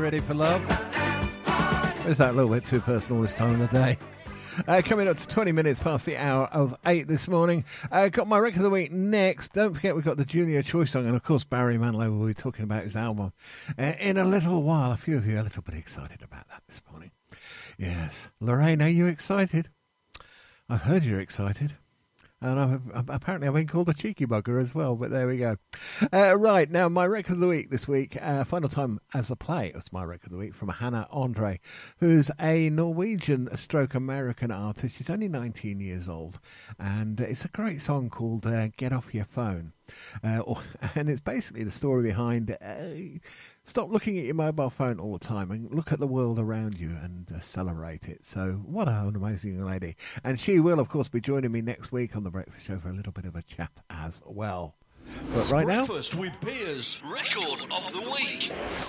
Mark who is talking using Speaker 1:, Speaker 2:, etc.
Speaker 1: Ready for Love? Is that a little bit too personal this time of the day? Coming up to 20 minutes past the hour of 8 this morning. Got my record of the week next. Don't forget we've got the Junior Choice song, and of course Barry Manilow will be talking about his album in a little while. A few of you are a little bit excited about that this morning. Yes. Lorraine, are you excited? I've heard you're excited. And apparently I've been called a cheeky bugger as well, but there we go. Right, now my record of the week this week, Final Time as a Play, it's my record of the week, from Hannah Andre, who's a Norwegian-American artist. She's only 19 years old, and it's a great song called Get Off Your Phone. And it's basically the story behind stop looking at your mobile phone all the time and look at the world around you and celebrate it. So what an amazing lady. And she will, of course, be joining me next week on The Breakfast Show for a little bit of a chat as well. But right now...
Speaker 2: Breakfast with Piers, record of the week.